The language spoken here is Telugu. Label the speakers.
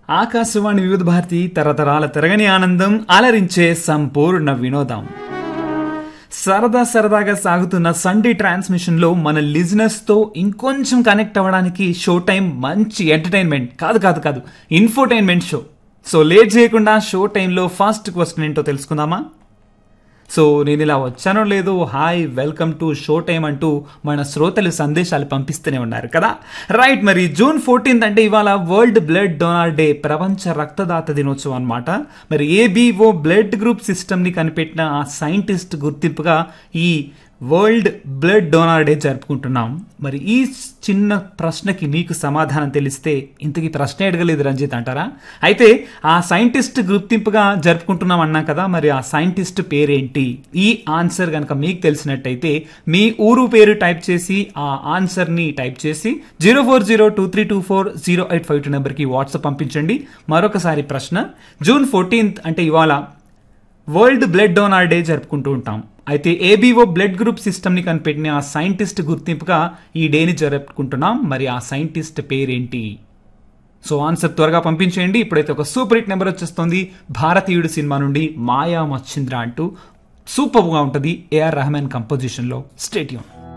Speaker 1: ఆకాశవాణి వివిధ భారతి తరతరాల తరగని ఆనందం అలరించే సంపూర్ణ వినోదం. సరదాగా సాగుతున్న సండే ట్రాన్స్మిషన్ లో మన లిజనర్స్ తో ఇంకొంచెం కనెక్ట్ అవ్వడానికి షో టైం మంచి ఎంటర్టైన్మెంట్ కాదు ఇన్ఫోటైన్మెంట్ షో. సో లేట్ చేయకుండా షో టైంలో ఫస్ట్ క్వశ్చన్ ఏంటో తెలుసుకుందామా? సో నేను ఇలా వచ్చానో లేదో hi welcome to show time అంటూ మన శ్రోతలు సందేశాలు పంపిస్తూనే ఉన్నారు కదా. రైట్, మరి June 14 అంటే ఇవాళ వరల్డ్ బ్లడ్ డోనార్ డే, ప్రపంచ రక్తదాత దినోత్సవం అన్నమాట. మరి ఏబిఓ బ్లడ్ గ్రూప్ సిస్టమ్ ని కనిపెట్టిన ఆ సైంటిస్ట్ గుర్తింపుగా ఈ వరల్డ్ బ్లడ్ డోనార్ డే జరుపుకుంటున్నాం. మరి ఈ చిన్న ప్రశ్నకి మీకు సమాధానం తెలిస్తే ఇంతకీ ప్రశ్న అడగలేదు రంజిత్ అంటారా? అయితే ఆ సైంటిస్ట్ గుర్తింపుగా జరుపుకుంటున్నాం అన్నా కదా, మరి ఆ సైంటిస్ట్ పేరేంటి? ఈ ఆన్సర్ కనుక మీకు తెలిసినట్టయితే మీ ఊరు పేరు టైప్ చేసి ఆ ఆన్సర్ ని టైప్ చేసి 0402324085 నెంబర్కి వాట్సాప్ పంపించండి. మరొకసారి ప్రశ్న, June 14 అంటే ఇవాళ వరల్డ్ బ్లడ్ డోనార్ డే జరుపుకుంటూ ఉంటాం. అయితే ఏబిఓ బ్లడ్ గ్రూప్ సిస్టమ్ ని కనిపెట్టిన ఆ సైంటిస్ట్ గుర్తింపుగా ఈ డేని జరుపుకుంటున్నాం. మరి ఆ సైంటిస్ట్ పేరేంటి? సో ఆన్సర్ త్వరగా పంపించేయండి. ఇప్పుడైతే ఒక సూపర్ హిట్ నెంబర్ వచ్చేస్తుంది, భారతీయుడు సినిమా నుండి మాయా మచ్చింద్ర అంటూ. సూపర్ గా ఉంటుంది, ఏఆర్ రెహమాన్ కంపోజిషన్ లో. Stay tune.